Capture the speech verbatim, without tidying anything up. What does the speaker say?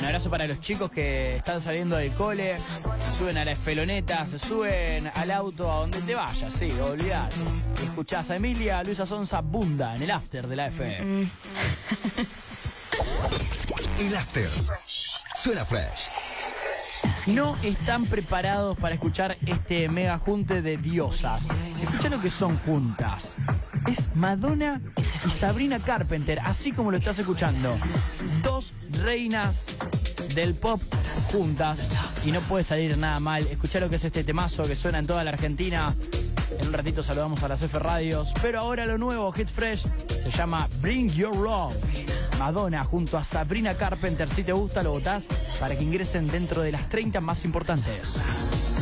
Un abrazo para los chicos que están saliendo del cole, se suben a la esfeloneta, se suben al auto a donde te vayas, sí, olvidate. Escuchás a Emilia Luisa Sonza Bunda en el after de la F M. El after. Suena fresh. No están preparados para escuchar este mega junte de diosas. Escucha lo que son juntas. Es Madonna y Sabrina Carpenter, así como lo estás escuchando. Dos reinas del pop juntas y no puede salir nada mal. Escuchá lo que es este temazo que suena en toda la Argentina. En un ratito saludamos a las F Radios, pero ahora lo nuevo, Hit Fresh, se llama Bring Your Love. Madonna junto a Sabrina Carpenter. Si te gusta, lo votás para que ingresen dentro de las treinta más importantes.